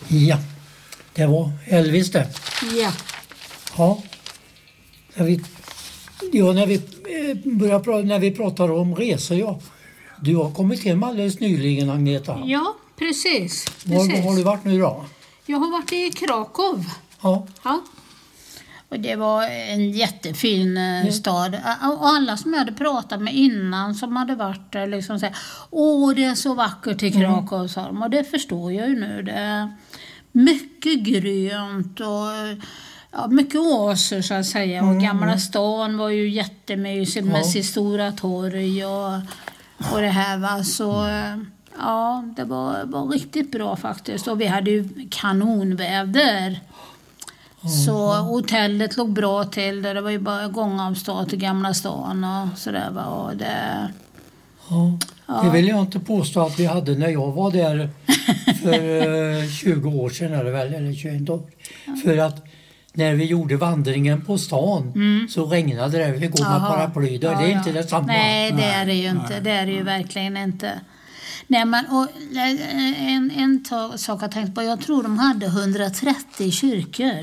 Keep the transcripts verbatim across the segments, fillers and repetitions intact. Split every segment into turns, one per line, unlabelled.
Ja, det var Elvis det.
Ja.
Ja. När vi, ja, när vi börjar prata, när vi pratar om resor, ja. Du har kommit hem alldeles nyligen, Agneta.
Ja, precis. precis.
Var, var har du varit nu då?
Jag har varit i Krakow.
Ja.
Ja. Och det var en jättefin mm. stad. Och alla som jag hade pratat med innan som hade varit där liksom säger, åh det är så vackert i Krakow, mm. sa de. Och det förstår jag ju nu. Det är mycket grönt och ja, mycket oaser så att säga. Mm. Och Gamla stan var ju jättemysigt med ja. sitt stora torg och, och det här va. Så ja, det var, var riktigt bra faktiskt. Och vi hade ju kanonväder. Så hotellet låg bra till där. Det var ju bara gångavstånd till Gamla stan och sådär va. Och det,
ja, ja. Det vill jag inte påstå att vi hade när jag var där för tjugo år sedan eller väl, eller tjugoett år. Ja. För att när vi gjorde vandringen på stan mm. så regnade det. Vi går med paraply. Det är ja, inte
ja.
detsamma.
Nej, det är det ju inte. Nej. Det är det ju verkligen inte. Nej, men och en, en ta, sak jag tänkt på. Jag tror de hade hundratrettio kyrkor.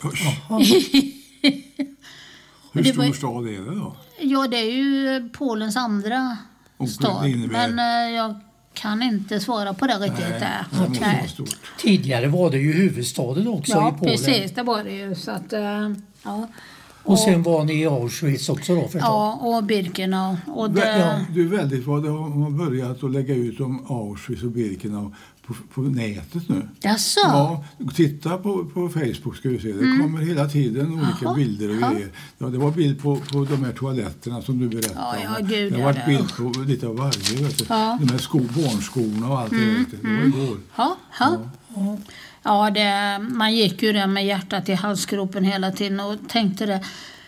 Hur stor var, stad är det då?
Ja, det är ju Polens andra och stad. Innebär... Men uh, jag kan inte svara på det riktigt.
Nej,
det Nej.
Tidigare var det ju huvudstaden också
ja,
i Polen.
Ja, precis. Det var det ju. Så att, uh, ja.
Och, och sen var ni i Auschwitz också då förstås?
Ja, och Birkenau. Och det...
ja, du är väldigt vad det har börjat att lägga ut om Auschwitz och Birkenau på, på nätet nu.
Jaså?
Ja, titta på, på Facebook ska du se. Det mm. kommer hela tiden olika Aha. bilder och
ja.
grejer. Ja, det var bild på, på de här toaletterna som du berättade
ja, ja,
om.
Gud,
det
ja,
var
det.
bild på lite av varje. Vet du. Ja. De här sko, barnskorna och allt mm. det. Vet du. Det var igår.
Ja, ja. ja. ja det, man gick ju där med hjärtat i halsgropen hela tiden och tänkte det.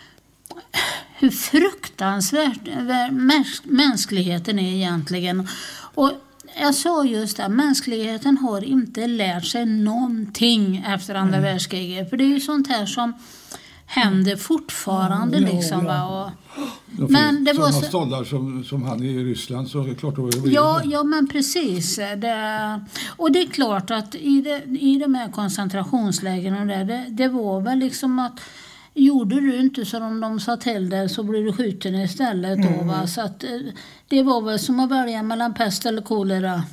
Hur fruktansvärt mänskligheten är egentligen. Och jag sa just det, mänskligheten har inte lärt sig någonting efter andra mm. världskriget. För det är ju sånt här som händer fortfarande. Ja, liksom, ja. Va? Och, men det var så
stollar som, som han i Ryssland så är det klart att det
ja, ja, men precis. Det, och det är klart att i, det, i de här koncentrationslägren och det, det, det var väl liksom att gjorde du inte så om de sa till dig så blir du skjuten istället. Mm. Då, va? Så att, det var väl som att välja mellan pest eller kolera.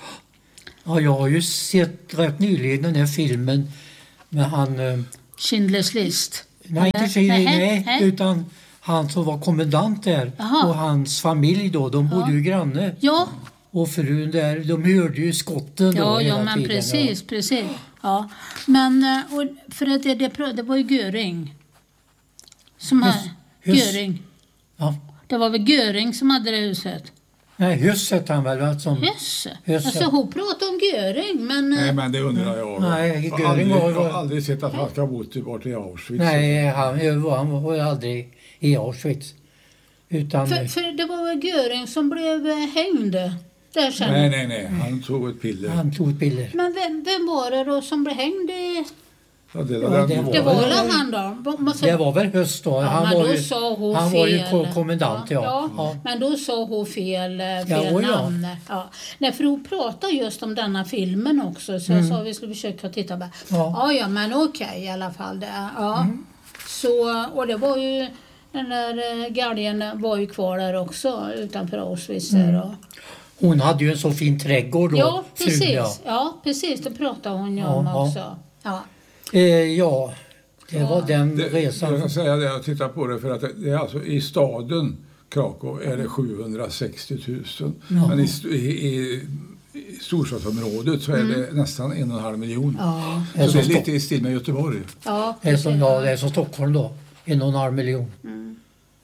Ja, jag har ju sett rätt nyligen den här filmen med han...
Schindler's list.
Nej, inte Schindler's, nej, nej, utan han som var kommandant där. Aha. Och hans familj då, de bodde ja. ju granne.
Ja.
Och frun där, de hörde ju skotten då
ja,
hela
ja, men
tiden.
precis, ja. precis. Ja. Men, och för att det, det, det var ju Göring. Som hus, hade Göring.
Ja.
Det var väl Göring som hade det huset.
Nej, huset han väl var som
huset. Alltså hon pratade om Göring men
nej, men det undrar jag.
Nej,
jag har aldrig, var, var... aldrig sett att han ska bort bort i Auschwitz.
Nej, han var han var aldrig i Auschwitz. Utan
för, för det var väl Göring som blev hängd där sen.
Nej, nej, nej, han tog ett piller.
Han tog ett piller.
Men vem, vem var det då som blev hängd i
Ja, det,
ja,
det,
var, det var väl han då? Måste...
Det var väl höst då.
Ja,
han var ju, han
fel.
var ju kommandant, ja.
Ja,
ja. ja.
Men då sa hon fel, fel
ja,
namn. Ja. Nej, för hon pratade just om denna filmen också. Så mm. jag sa att vi skulle försöka titta på. Ja, ja, ja men okej okay, i alla fall. Det. Ja. Mm. Så, och det var ju, den där galgen var ju kvar där också utanför Auschwitz. Mm. Och...
Hon hade ju en så fin trädgård då.
Ja, precis.
Frun, ja.
ja, precis. Det pratade hon ju om ja, också. Ja.
Eh, ja, det ja. var den
det,
resan.
Jag kan säga det, jag tittar på det för att det är alltså i staden Krakow är det sjuhundrasextio tusen. Ja. Men i, i, i storstadsområdet så är mm. det nästan en och en halv miljon. Ja. Så det är, det är lite i stil med Göteborg.
Ja,
det är som, ja, det är som Stockholm då. En och en halv miljon.
Mm.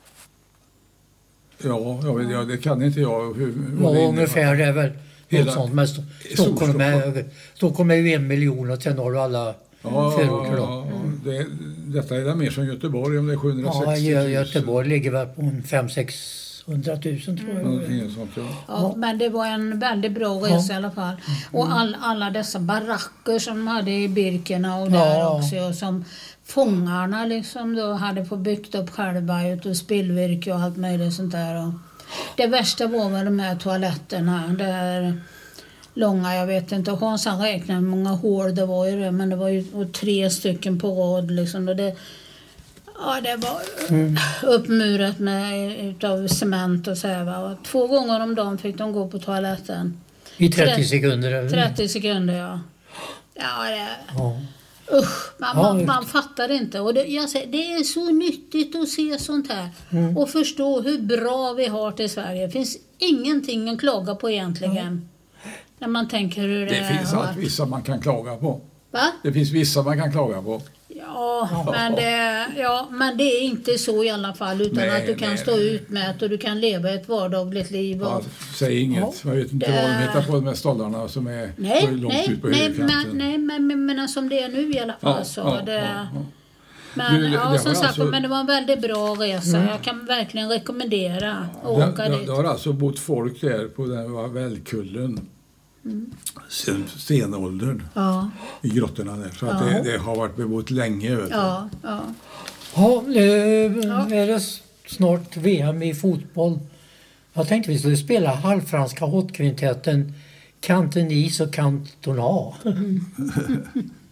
Ja, jag vet, ja, det kan inte jag. Hur,
ja, det ungefär det är väl hela, sånt. Men St- Stockholm, är, Stockholm är ju en miljon och sen har du alla
ja,
förorter då.
Ja, det, detta är det mer som Göteborg om det är sjuhundrasextio tusen.
Ja, Göteborg ligger väl på fem sexhundratusen tror jag.
Mm. Sånt, ja.
Ja, men det var en väldigt bra resa ja. i alla fall. Och all, alla dessa baracker som de hade i Birkenau och där ja. också. Och som fångarna liksom då hade fått byggt upp själva ut och spillvirke och allt möjligt sånt där. Och det värsta var väl de här toaletterna där långa, jag vet inte. Hans han räknade hur många hål det var i det, men det var ju och tre stycken på rad liksom. Och det, ja, det var mm. uppmurat med utav cement och så här, va. Och två gånger om dagen fick de gå på toaletten.
I trettio sekunder eller?
trettio sekunder, ja. Ja, det...
Ja.
Usch, man, ja, man, man fattar inte. Och det, jag säger, det är så nyttigt att se sånt här. Mm. Och förstå hur bra vi har till Sverige. Det finns ingenting att klaga på egentligen. Mm. När man tänker hur det,
det är. Det finns
har...
allt vissa man kan klaga på.
Va?
Det finns vissa man kan klaga på.
Ja, ja. Men, det, ja, men det är inte så i alla fall. Utan nej, att du kan nej, stå nej. ut med att och du kan leva ett vardagligt liv. Och...
Ja, säg inget. Jag vet inte det... vad de hittar på de här stollarna som är
nej,
långt
nej,
ut på
nej,
högerkanten.
Nej, men, men, men som det är nu i alla fall.
Ja,
så
ja,
det...
ja, ja.
Men,
du, det,
ja,
det
som sagt,
alltså...
men det var en väldigt bra resa. Mm. Jag kan verkligen rekommendera att
det,
åka
det,
dit.
Det har alltså bott folk där på den Vällkullen mm. sen stenåldern
ja.
i grottorna där. Så
ja.
att det, det har varit bebott länge. Vet
ja, ja.
Ja, eh, ja, är det snart V M i fotboll. Jag tänkte vi skulle spela halvfranska hotkvintetten Cantonese och Cantona. Mm.